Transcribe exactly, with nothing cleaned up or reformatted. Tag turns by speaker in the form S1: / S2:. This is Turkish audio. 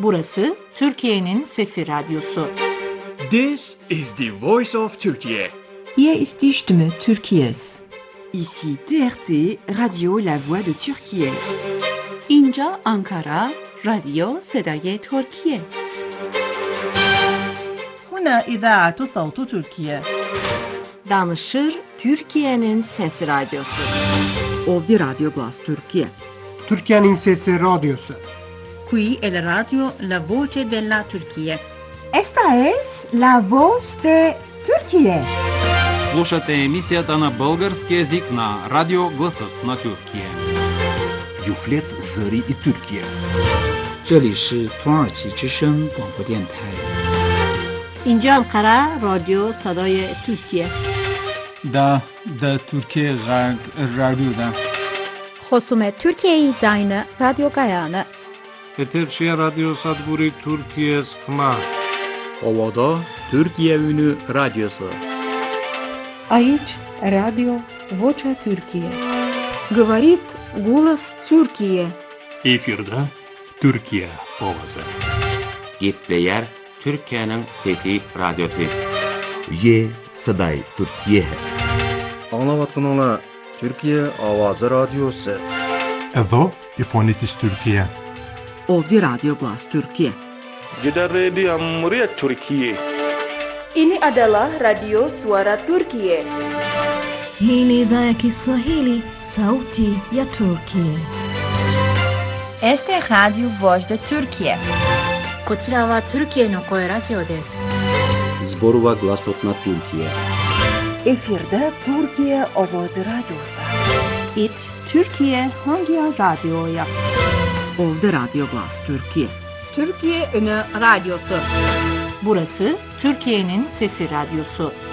S1: Burası Türkiye'nin Sesi Radyosu.
S2: This is the voice of Turkey.
S3: Hier ist die Stimme Türkiye's.
S4: Ici T R T, Radio La Voix de Türkiye.
S5: اینجا آنکارا، رادیو صدای ترکیه.
S6: هنا إذاعة صوت تركيا.
S1: Danışır Türkiye'nin Sesi Radyosu.
S4: Ovdje Radio Glas Türkiye.
S7: Türkiye'nin Sesi Radyosu.
S6: Qui è la radio La Voce della Turchia.
S3: Esta es la voz de Türkiye.
S8: Слушате емисията на български език на Радио Гласът на Türkiye.
S9: Юфлет Зари и Türkiye.
S10: 这里是土耳其之声广播电台。
S1: اینجا انقره رادیو صدای ترکیه.
S11: دا دا ترکیه غرب رادیو دا.
S12: خصوم ترکیه زاین رادیو گایانه.
S13: Eterşehir Radyo Sadburi Türkiye Sıkma.
S14: Ovada Türkiye Ünü Radyosu.
S15: Aici Radio Vocea Türkiye.
S16: Говорит голос Türkiye.
S17: Efirde Türkiye Ovası.
S18: Gepleyer Türkiye'nin Fethi Radyosu.
S9: Ye Saday Türkiye.
S19: Anlavatkanlar Türkiye Avazı Radyosu.
S20: Evo İfonitis Türkiye.
S4: Ovdje Radio Glas Türkiye.
S13: Gider Radio Cumhuriyet Türkiye.
S21: Ini adalah Radio Suara Turkiye.
S22: Hii ni idhaa ya Kiswahili, Sauti ya Turkiye.
S23: Este es Radio Voz de Turkiye.
S24: こちらはトルキエの声ラジオです。
S14: Zborova Glasot na Türkiye.
S21: Efirde Türkiye Ovoz Radyosu.
S5: It Türkiye hangi radyoya?
S4: Ovdje Radio Glas Türkiye.
S1: Türkiye Ünü Radyosu. Burası Türkiye'nin Sesi Radyosu.